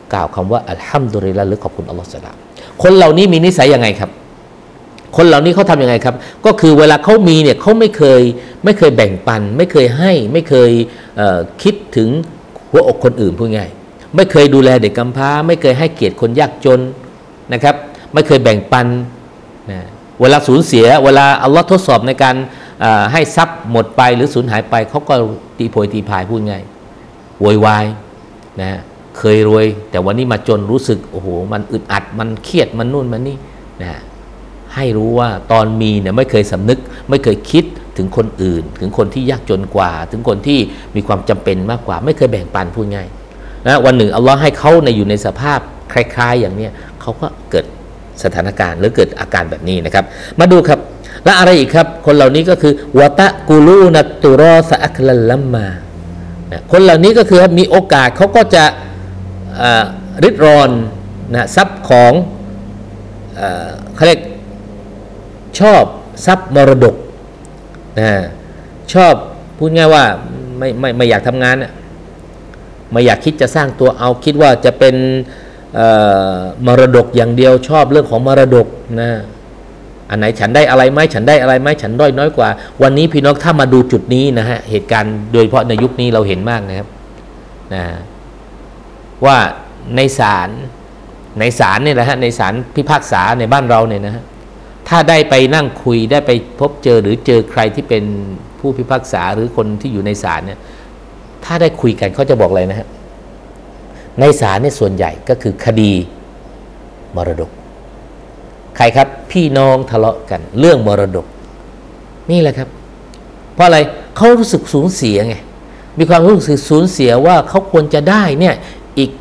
กล่าวคำว่าอัลฮัมดุลิลละห์หรือขอบคุณอัลลอฮฺสุบฮานะฮูวะตะอาลาคนเหล่านี้มีนิสัยยังไงครับคนเหล่านี้เขาทำยังไงครับก็คือเวลาเขามีเนี่ยเขาไม่เคยแบ่งปันไม่เคยให้ไม่เคยคิดถึงหัวอกคนอื่นพูดง่ายไม่เคยดูแลเด็กกำพร้าไม่เคยให้เกียรติคนยากจนนะครับไม่เคยแบ่งปันนะเวลาสูญเสียเวลาอัลลอฮ์ทดสอบในการให้ทรัพย์หมดไปหรือสูญหายไปเขาก็ตีโพยตีพายพูดง่ายโวยวายนะเคยรวยแต่วันนี้มาจนรู้สึกโอ้โหมันอึดอัดมันเครียดมันนู่นมันนี่นะให้รู้ว่าตอนมีเนี่ยไม่เคยสำนึกไม่เคยคิดถึงคนอื่นถึงคนที่ยากจนกว่าถึงคนที่มีความจำเป็นมากกว่าไม่เคยแบ่งปันพูดง่ายนะวันหนึ่งอัลลอฮ์ให้เขาอยู่ในสภาพคล้ายๆอย่างเนี้ยเขาก็เกิดสถานการณ์หรือเกิดอาการแบบนี้นะครับมาดูครับและอะไรอีกครับคนเหล่านี้ก็คือวะตะกูลูนัตตุรอซะอักลัลลัมมาคนเหล่านี้ก็คือมีโอกาสเขาก็จะริดรอนนะทรัพย์ของเขาเรียกชอบทรัพย์มรดกนะชอบพูดง่ายว่าไม่อยากทำงานไม่อยากคิดจะสร้างตัวเอาคิดว่าจะเป็นมรดกอย่างเดียวชอบเรื่องของมรดกนะอันไหนฉันได้อะไรไหมฉันได้อะไรไหมฉันด้อยน้อยกว่าวันนี้พี่น้องถ้ามาดูจุดนี้นะฮะเหตุการณ์โดยเฉพาะในยุคนี้เราเห็นมากนะครับนะว่าในศาลเนี่ยนะฮะในศาลพิพากษาในบ้านเราเนี่ยนะฮะถ้าได้ไปนั่งคุยได้ไปพบเจอหรือเจอใครที่เป็นผู้พิพากษาหรือคนที่อยู่ในศาลเนี่ยถ้าได้คุยกันเขาจะบอกอะไรนะฮะในศาลเนี่ยส่วนใหญ่ก็คือคดีมรดกใครครับพี่น้องทะเลาะกันเรื่องมรดกนี่แหละครับเพราะอะไรเขารู้สึกสูญเสียไงมีความรู้สึกสูญเสียว่าเขาควรจะได้เนี่ยอีก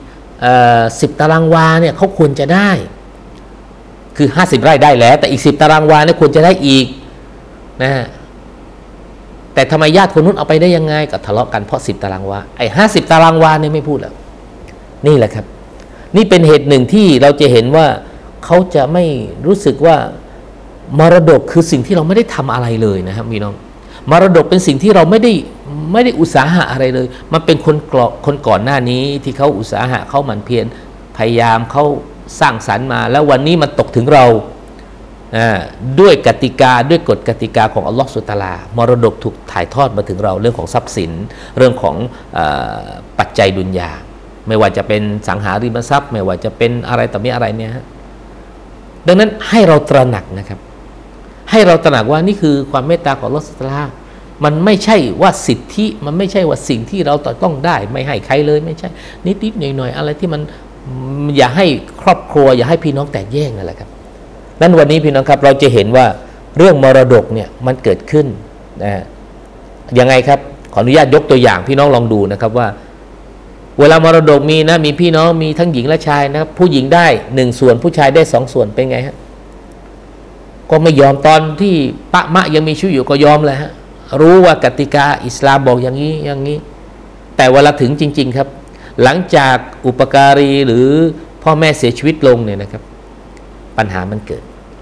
10 ตารางวาเนี่ยเขาควรจะได้คือ50 ไร่ได้แล้วแต่อีก10 ตารางวาเนี่ยควรจะได้อีกนะฮะแต่ทำไมญาติคนนู้นเอาไปได้ยังไงก็ทะเลาะกันเพราะ10 ตารางวาไอ้50 ตารางวาเนี่ยไม่พูดแล้วนี่แหละครับนี่เป็นเหตุหนึ่งที่เราจะเห็นว่าเขาจะไม่รู้สึกว่ามรดกคือสิ่งที่เราไม่ได้ทำอะไรเลยนะครับพี่น้องมรดกเป็นสิ่งที่เราไม่ได้อุตสาหะอะไรเลยมันเป็นคนก่อนหน้านี้ที่เขาอุตสาหะเขาหมั่นเพียรพยายามเขาสร้างสรรค์มาแล้ววันนี้มันตกถึงเราด้วยกติกาด้วยกฎกติกาของอัลลอฮฺซุบฮานะฮูวะตะอาลามรดกถูกถ่ายทอดมาถึงเราเรื่องของทรัพย์สินเรื่องของปัจจัยดุนยาไม่ว่าจะเป็นสังหาริมทรัพย์ไม่ว่าจะเป็นอะไรต่อมีอะไรเนี่ยฮะดังนั้นให้เราตระหนักนะครับให้เราตระหนักว่านี่คือความเมตตาของอัลลอฮฺซุบฮานะฮูวะตะอาลามันไม่ใช่ว่าสิทธิมันไม่ใช่ว่าสิ่งที่เราต้องได้ไม่ให้ใครเลยไม่ใช่นิดๆหน่อยๆอะไรที่มันอย่าให้ครอบครัวอย่าให้พี่น้องแตกแยกนั่นแหละครับนั้นวันนี้พี่น้องครับเราจะเห็นว่าเรื่องมรดกเนี่ยมันเกิดขึ้นนะยังไงครับขออนุญาตยกตัวอย่างพี่น้องลองดูนะครับว่าเวลามรดกมีนะมีพี่น้องมีทั้งหญิงและชายนะครับผู้หญิงได้1 ส่วนผู้ชายได้2 ส่วนเป็นไงฮะก็ไม่ยอมตอนที่ปะมะยังมีชีวิตอยู่ก็ยอมเลยฮะรู้ว่ากติกาอิสลามบอกอย่างนี้แต่เวลาถึงจริงๆครับหลังจากอุปการีหรือพ่อแม่เสียชีวิตลงเนี่ยนะครับปัญหามันเกิด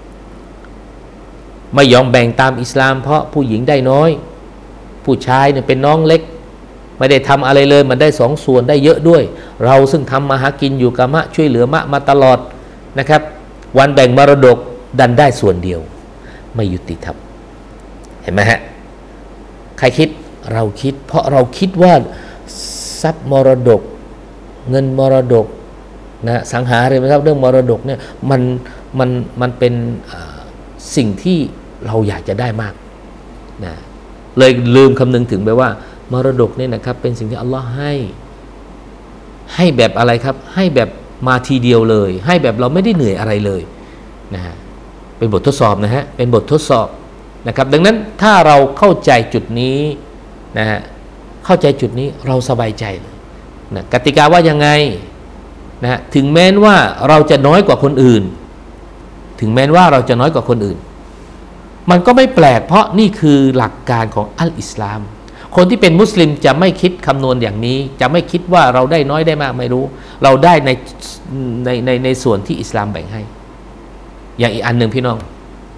ไม่ยอมแบ่งตามอิสลามเพราะผู้หญิงได้น้อยผู้ชายเนี่ยเป็นน้องเล็กไม่ได้ทำอะไรเลยมันได้2 ส่วนได้เยอะด้วยเราซึ่งทำมาหากินอยู่กับมะช่วยเหลือมะมาตลอดนะครับวันแบ่งมรดกดันได้ส่วนเดียวไม่ยุติธรรมเห็นไหมฮะใครคิดเราคิดเพราะเราคิดว่าทรัพย์มรดกเงินมรดกนะสังหาริมทรัพย์เรื่องมรดกเนี่ยมันเป็นสิ่งที่เราอยากจะได้มากนะเลยลืมคำนึงถึงไปว่ามรดกเนี่ยนะครับเป็นสิ่งที่อัลลอฮ์ให้แบบอะไรครับให้แบบมาทีเดียวเลยให้แบบเราไม่ได้เหนื่อยอะไรเลยนะฮะเป็นบททดสอบนะฮะเป็นบททดสอบนะครับดังนั้นถ้าเราเข้าใจจุดนี้นะฮะเข้าใจจุดนี้เราสบายใจเลยนะกติกาว่ายังไงนะฮะถึงแม้ว่าเราจะน้อยกว่าคนอื่นถึงแม้ว่าเราจะน้อยกว่าคนอื่นมันก็ไม่แปลกเพราะนี่คือหลักการของอัลอิสลามคนที่เป็นมุสลิมจะไม่คิดคำนวณอย่างนี้จะไม่คิดว่าเราได้น้อยได้มากไม่รู้เราได้ในส่วนที่อิสลามแบ่งให้อย่างอีกอันหนึ่งพี่น้อง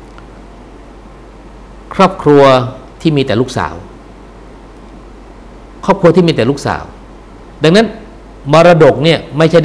ครอบครัวที่มีแต่ลูกสาวครอบครัวที่มีแต่ลูกสาวดังนั้นมรดกเนี่ยไม่ใช่